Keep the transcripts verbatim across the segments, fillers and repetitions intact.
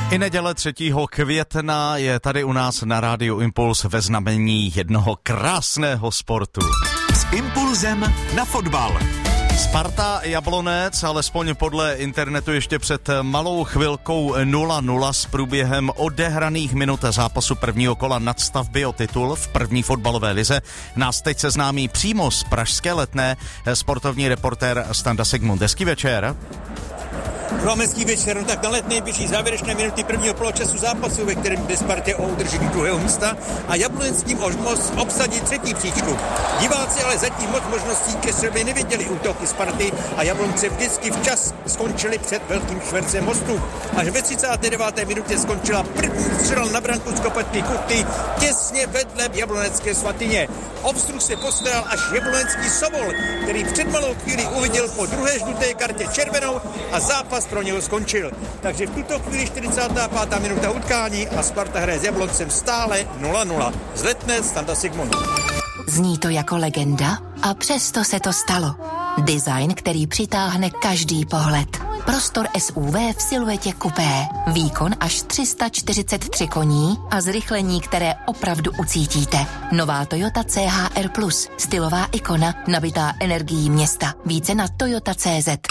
I neděle třetího května je tady u nás na Rádiu Impuls ve znamení jednoho krásného sportu. S Impulzem na fotbal. Sparta Jablonec, alespoň podle internetu ještě před malou chvilkou nula nula s průběhem odehraných minut zápasu prvního kola nadstavby o titul v první fotbalové lize. Nás teď seznámí přímo z pražské Letné sportovní reportér Standa Sigmund. Hezký večer. Hezký večer, no tak na Letné běží závěrečné minuty prvního poločasu zápasu, ve kterém jde Spartě o udržení druhého místa a Jablonec s tím moc obsadí třetí příčku. Diváci ale zatím moc možností ke střelbě neviděli útoky Sparty a Jablonce vždycky včas skončili před velkým švercem Mostu. Až ve třicáté deváté minutě skončila první střela na branku z kopetky Kuchty těsně vedle jablonecké Svatyně. Obstruh se postaral až jablonecký Sobol, který před malou chvíli uviděl po druhé žluté kartě červenou a zápas pro něho skončil. Takže v tuto chvíli čtyřicátá pátá minuta utkání a Sparta hraje s Jabloncem stále nula nula. Z Letné Standa Sigmund. Zní to jako legenda a přesto se to stalo. Design, který přitáhne každý pohled. Prostor S U V v siluetě kupé. Výkon až tři sta čtyřicet tři koní a zrychlení, které opravdu ucítíte. Nová Toyota C H R plus. Stylová ikona, nabitá energií města. Více na toyota tečka cé zet.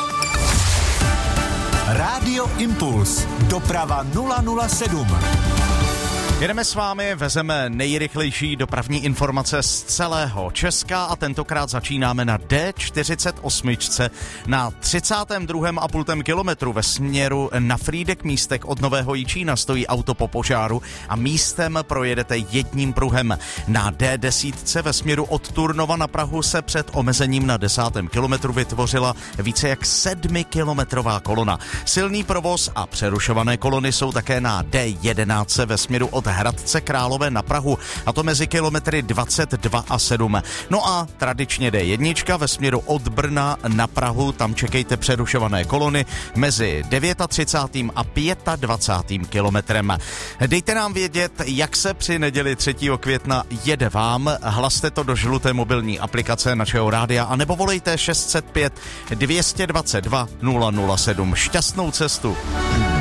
Rádio Impuls. Doprava nula nula sedm. Jedeme s vámi, vezeme nejrychlejší dopravní informace z celého Česka a tentokrát začínáme na D čtyřicet osm na třicátém druhém a půl kilometru ve směru na Frýdek Místek od Nového Jičína stojí auto po požáru a místem projedete jedním pruhem. Na D deset ve směru od Turnova na Prahu se před omezením na desátém kilometru vytvořila více jak sedmikilometrová kolona. Silný provoz a přerušované kolony jsou také na D jedenáct ve směru od Hradce Králové na Prahu, a to mezi kilometry dvacet dva a sedm. No a tradičně D jedna ve směru od Brna na Prahu, tam čekejte přerušované kolony mezi třicátým devátým a dvacátým pátým kilometrem. Dejte nám vědět, jak se při neděli třetího května jede vám, hlaste to do žluté mobilní aplikace našeho rádia a nebo volejte šest set pět dvě stě dvacet dva nula nula sedm. Šťastnou cestu.